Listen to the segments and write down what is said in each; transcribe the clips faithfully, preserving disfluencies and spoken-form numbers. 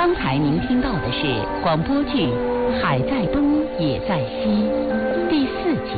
刚才您听到的是广播剧《海在东也在西》第四集。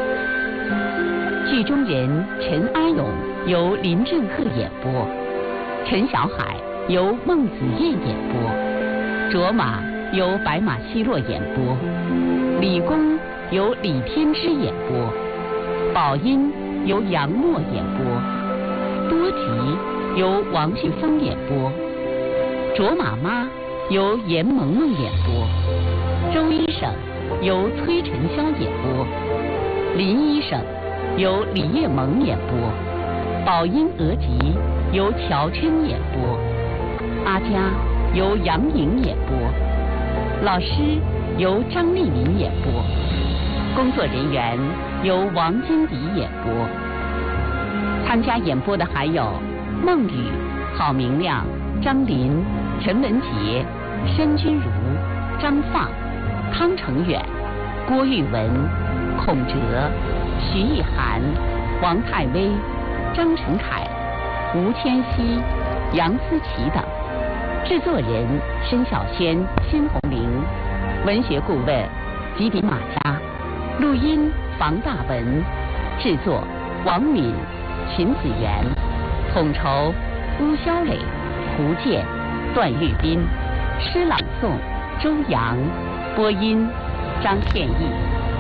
剧中人陈阿勇由林正赫演播，陈小海由孟子燕演播，卓玛由白马奚落演播，李公由李天之演播，宝音由杨默演播，多吉由王旭峰演播，卓玛妈由严萌萌演播，周医生由崔晨霄演播，林医生由李叶萌演播，宝音额吉由乔琛演播，阿佳由杨颖演播，老师由张丽敏演播，工作人员由王金迪演播。参加演播的还有孟雨、郝明亮、张林、陈文杰、申君如、张放、康成远、郭玉文、孔哲、徐艺涵、王泰威、张晨凯、吴千熙、杨思琪等。制作人申小轩、辛红玲，文学顾问吉迪马家，录音房大文，制作王敏、秦子元，统筹乌肖磊、胡健、段玉斌，诗朗诵周阳，播音张宪义。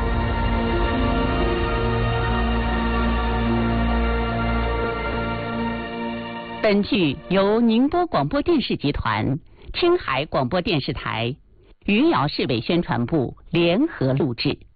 本剧由宁波广播电视集团、青海广播电视台、余姚市委宣传部联合录制。